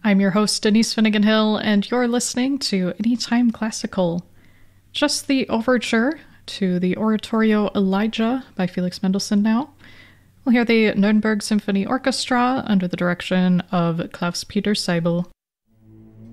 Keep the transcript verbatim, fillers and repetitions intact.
I'm your host, Denise Finnegan Hill, and you're listening to Anytime Classical. Just the overture to the oratorio Elijah by Felix Mendelssohn now. We'll hear the Nuremberg Symphony Orchestra under the direction of Klaus-Peter Seibel.